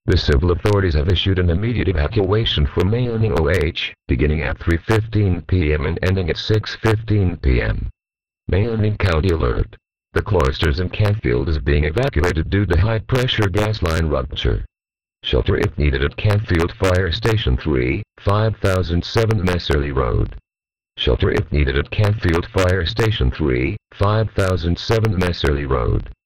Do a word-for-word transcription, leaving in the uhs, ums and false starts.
The civil authorities have issued an immediate evacuation for Mayoning O H, beginning at three fifteen p m and ending at six fifteen p m Mayoning County alert. The Cloisters in Canfield is being evacuated due to high-pressure gas line rupture. Shelter if needed at Canfield Fire Station three, five thousand seven Messerly Road. Shelter if needed at Canfield Fire Station three, five thousand seven Messerly Road.